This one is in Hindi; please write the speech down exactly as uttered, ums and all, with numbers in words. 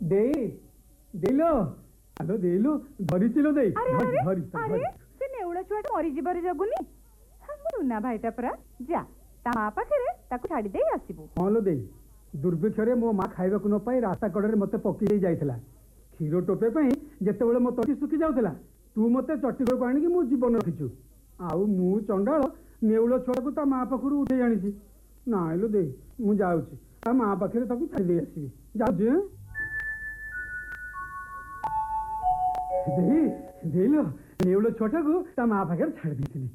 देई देलो आलो देलो धरी चिलो देई अरे अरे धरी अरे से नेउला छुआटा मरी जिबार जगुनी हम रुना भाईटा परा जा ता मां पाखरे ताकू छाडी देई आसीबू हां लो देई दुर्भिक्षरे मो मां खाइबा को न पाई रास्ता कड़े मते पकी दे जाइतला क्षीर टोपे पई जेते बेले मो तटी सुखी जाउतला तू मते चट्टी को आनी कि मो जीवन रखिछु आउ मु चंडाल नेउला छुआ को ता मां पाखरु उठे जानिछि नाइलो देई मु जाउछि ता मां पाखरे ताकू छाडी दे आसीबी जाउछि देई देलो नेउला छोटा को ता मां पाखरे छाडी देथिली